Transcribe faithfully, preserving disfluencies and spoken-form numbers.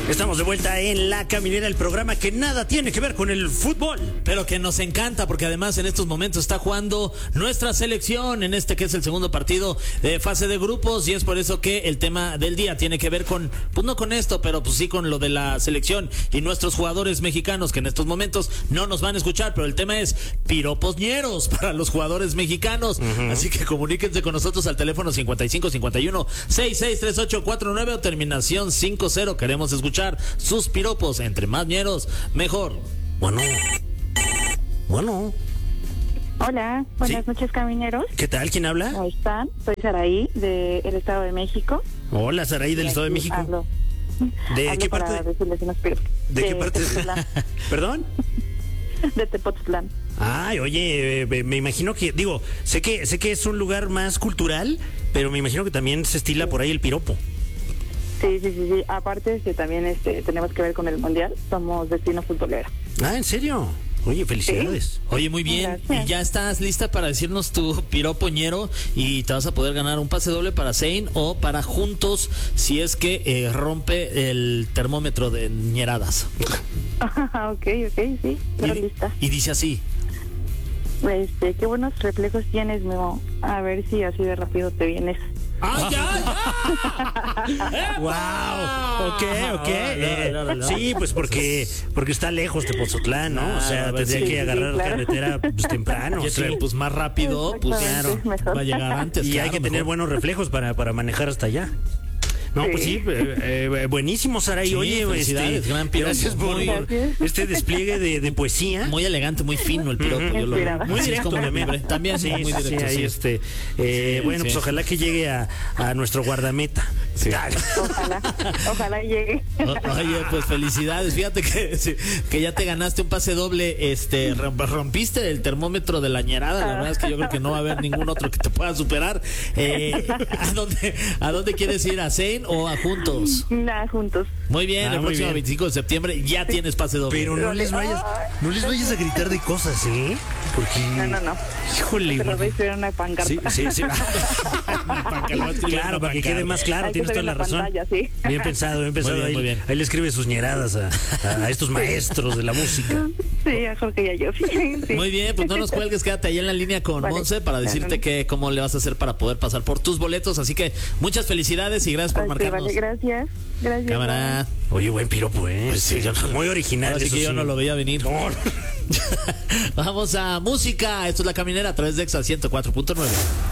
Estamos de vuelta en La Caminera, el programa que nada tiene que ver con el fútbol, pero que nos encanta porque además en estos momentos está jugando nuestra selección en este que es el segundo partido de fase de grupos, y es por eso que el tema del día tiene que ver con, pues no con esto, pero pues sí con lo de la selección y nuestros jugadores mexicanos que en estos momentos no nos van a escuchar, pero el tema es piropos ñeros para los jugadores mexicanos. Uh-huh. Así que comuníquense con nosotros al teléfono cincuenta y cinco cincuenta y uno sesenta y seis treinta y ocho cuarenta y nueve o terminación cincuenta. Queremos escuchar sus piropos, entre más ñeros, mejor. Bueno, bueno. Hola, buenas ¿Sí? noches, camineros. ¿Qué tal? ¿Quién habla? ¿Cómo están? Soy Saraí, del Estado de México. Hola, Saraí, del Estado de México. Hablo. ¿De hablo qué parte? De, ¿De, ¿De qué parte? ¿Perdón? De Tepoztlán. Ay, oye, eh, me imagino que, digo, sé que sé que es un lugar más cultural, pero me imagino que también se estila por ahí el piropo. Sí, sí, sí, sí. Aparte que también este, tenemos que ver con el mundial, somos destino futbolero. Ah, ¿en serio? Oye, felicidades. ¿Sí? Oye, muy bien. Gracias. Y ya estás lista para decirnos tu piropoñero y te vas a poder ganar un pase doble para Zane o para Juntos si es que eh, rompe el termómetro de ñeradas. ok, ok, sí, estoy lista. Y dice así. Este, qué buenos reflejos tienes, Memo. A ver si así de rápido te vienes. ¡Ah, ya, ya! ¡Wow! Ok, ok. Eh, no, no, no. Sí, pues porque porque está lejos de Pozotlán, ¿no? O sea, tendría sí, que agarrar sí, claro. carretera pues, temprano. Y sí. Pues más rápido, pues claro, mejor. Va a llegar antes. Y claro, hay que mejor. tener buenos reflejos para, para manejar hasta allá. No, sí. pues sí, eh, eh, buenísimo, Saraí. Sí, Oye, este, gran gracias por muy, este despliegue de, de poesía. Muy elegante, muy fino el piropo. Uh-huh. Yo lo, muy directo también. También sí, muy directo. Sí, sí. Este, eh, sí, bueno, sí. pues ojalá que llegue a, a nuestro guardameta. Sí. Ojalá, ojalá llegue. O, oye, pues felicidades. Fíjate que, que ya te ganaste un pase doble. Este, rompiste el termómetro de la ñerada. La verdad es que yo creo que no va a haber ningún otro que te pueda superar. Eh, ¿a dónde, a dónde quieres ir? ¿A Zane o a Juntos? Nada, Juntos. Muy bien, ah, el próximo bien. veinticinco de septiembre ya sí. tienes pase doble. Pero no les vayas, no les vayas a gritar de cosas, ¿eh? Porque... No, no, no. Híjole. Te lo voy a escribir en una pancarta. Sí, sí, sí. Claro, para que quede más claro, Hay tienes toda la razón. Pantalla, ¿sí? Bien pensado, bien pensado. Muy bien, ahí, muy bien. ahí le escribe sus ñeradas a, a estos maestros de la música. Sí, a Jorge y a yo. Sí. Muy bien, pues no nos cuelgues, quédate ahí en la línea con vale. Monse para decirte vale. que cómo le vas a hacer para poder pasar por tus boletos. Así que muchas felicidades y gracias por okay, marcarnos. Vale, gracias. Gracias. Cámara. Oye, buen piropo, ¿eh? Pues sí, yo no, muy original. Así que sí. yo no lo veía venir. No. Vamos a música. Esto es La Caminera a través de Exa ciento cuatro punto nueve.